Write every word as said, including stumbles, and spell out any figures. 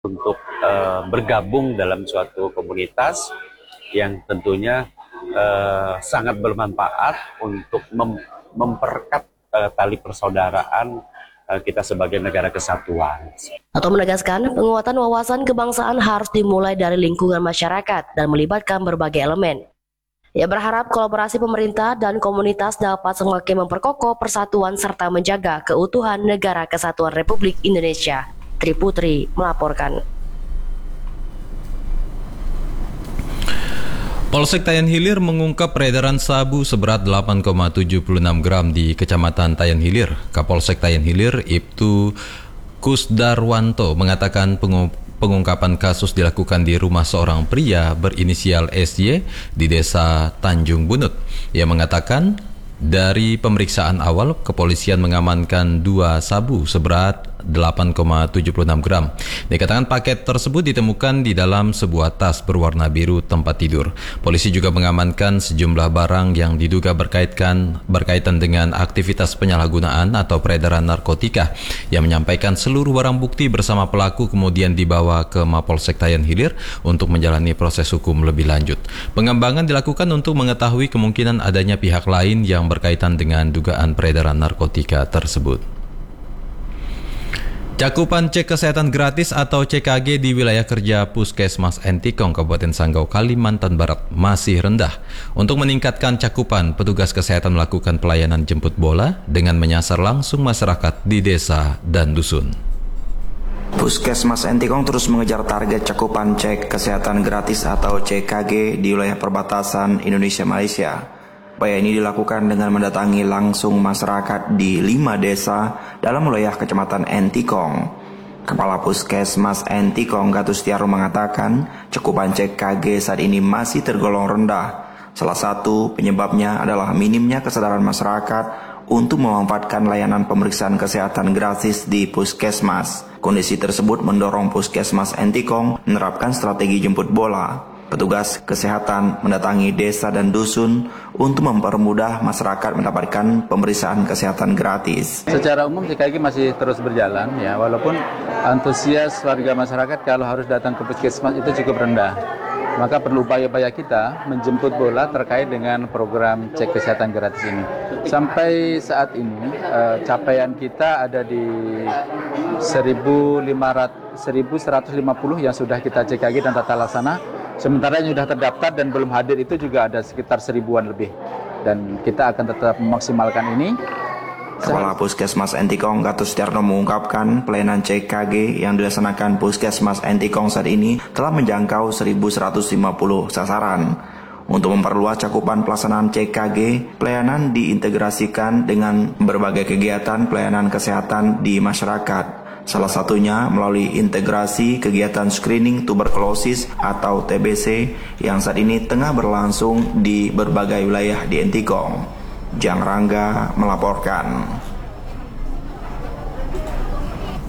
untuk uh, bergabung dalam suatu komunitas yang tentunya uh, sangat bermanfaat untuk mem memperkat uh, tali persaudaraan uh, kita sebagai negara kesatuan. Atau menegaskan penguatan wawasan kebangsaan harus dimulai dari lingkungan masyarakat dan melibatkan berbagai elemen. Ia berharap kolaborasi pemerintah dan komunitas dapat semakin memperkokoh persatuan serta menjaga keutuhan Negara Kesatuan Republik Indonesia. Tri Putri melaporkan. Polsek Tayan Hilir mengungkap peredaran sabu seberat delapan koma tujuh enam gram di Kecamatan Tayan Hilir. Kapolsek Tayan Hilir, Ibtu Kusdarwanto, mengatakan pengungkapan kasus dilakukan di rumah seorang pria berinisial S Y di Desa Tanjung Bunut. Ia mengatakan dari pemeriksaan awal, kepolisian mengamankan dua sabu seberat delapan koma tujuh enam gram. Dikatakan paket tersebut ditemukan di dalam sebuah tas berwarna biru tempat tidur. Polisi juga mengamankan sejumlah barang yang diduga berkaitan berkaitan dengan aktivitas penyalahgunaan atau peredaran narkotika. Yang menyampaikan seluruh barang bukti bersama pelaku kemudian dibawa ke Mapolsek Tayan Hilir untuk menjalani proses hukum lebih lanjut. Pengembangan dilakukan untuk mengetahui kemungkinan adanya pihak lain yang berkaitan dengan dugaan peredaran narkotika tersebut. Cakupan cek kesehatan gratis atau C K G di wilayah kerja Puskesmas Entikong, Kabupaten Sanggau, Kalimantan Barat masih rendah. Untuk meningkatkan cakupan, petugas kesehatan melakukan pelayanan jemput bola dengan menyasar langsung masyarakat di desa dan dusun. Puskesmas Entikong terus mengejar target cakupan cek kesehatan gratis atau C K G di wilayah perbatasan Indonesia-Malaysia. Upaya ini dilakukan dengan mendatangi langsung masyarakat di lima desa dalam wilayah Kecamatan Entikong. Kepala Puskesmas Entikong, Gatustiaro, mengatakan cakupan C K G saat ini masih tergolong rendah. Salah satu penyebabnya adalah minimnya kesadaran masyarakat untuk memanfaatkan layanan pemeriksaan kesehatan gratis di Puskesmas. Kondisi tersebut mendorong Puskesmas Entikong menerapkan strategi jemput bola. Petugas kesehatan mendatangi desa dan dusun untuk mempermudah masyarakat mendapatkan pemeriksaan kesehatan gratis. Secara umum C K G masih terus berjalan ya, walaupun antusias warga masyarakat kalau harus datang ke puskesmas itu cukup rendah. Maka perlu upaya-upaya kita menjemput bola terkait dengan program cek kesehatan gratis ini. Sampai saat ini eh, capaian kita ada di seribu seratus lima puluh yang sudah kita C K G dan tata laksana. Sementara yang sudah terdaftar dan belum hadir itu juga ada sekitar seribuan lebih. Dan kita akan tetap memaksimalkan ini. Kepala Puskesmas Entikong, Gatustiaro, mengungkapkan pelayanan C K G yang dilaksanakan Puskesmas Entikong saat ini telah menjangkau seribu seratus lima puluh sasaran. Untuk memperluas cakupan pelaksanaan C K G, pelayanan diintegrasikan dengan berbagai kegiatan pelayanan kesehatan di masyarakat. Salah satunya melalui integrasi kegiatan screening tuberkulosis atau T B C yang saat ini tengah berlangsung di berbagai wilayah di Entikong. Jang Rangga melaporkan.